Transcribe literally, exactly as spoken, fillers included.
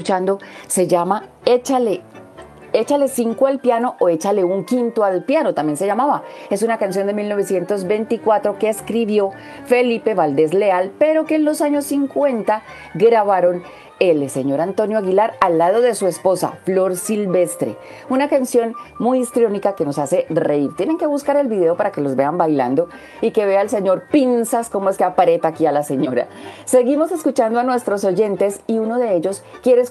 escuchando se llama Échale Échale cinco al piano o Échale un quinto al piano, también se llamaba. Es una canción de mil novecientos veinticuatro que escribió Felipe Valdés Leal, pero que en los años cincuenta grabaron el señor Antonio Aguilar al lado de su esposa, Flor Silvestre. Una canción muy histriónica que nos hace reír. Tienen que buscar el video para que los vean bailando y que vea el señor Pinzas cómo es que aprieta aquí a la señora. Seguimos escuchando a nuestros oyentes y uno de ellos quiere